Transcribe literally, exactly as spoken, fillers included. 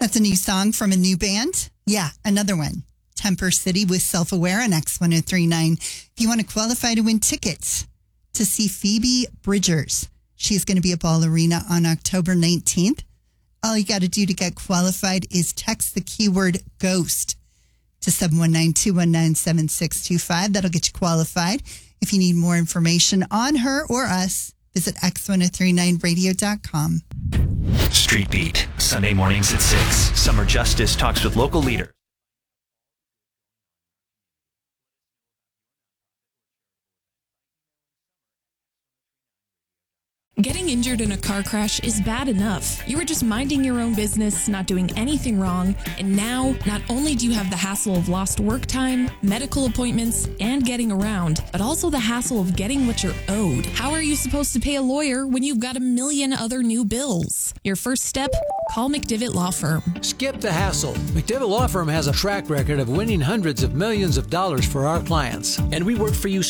That's a new song from a new band. Yeah, another one. Temper City with Self-Aware on X one oh three point nine. If you want to qualify to win tickets to see Phoebe Bridgers, she's going to be at Ball Arena on October nineteenth. All you got to do to get qualified is text the keyword GHOST to seven one nine, two one nine, seven six two five. That'll get you qualified. If you need more information on her or us, visit x ten thirty-nine radio dot com. Street Beat, Sunday mornings at six. Summer Justice talks with local leaders. Getting injured in a car crash is bad enough. You were just minding your own business, not doing anything wrong, and now not only do you have the hassle of lost work time, medical appointments, and getting around, but also the hassle of getting what you're owed. How are you supposed to pay a lawyer when you've got a million other new bills? Your first step? Call McDivitt Law Firm. Skip the hassle. McDivitt Law Firm has a track record of winning hundreds of millions of dollars for our clients. And we work for you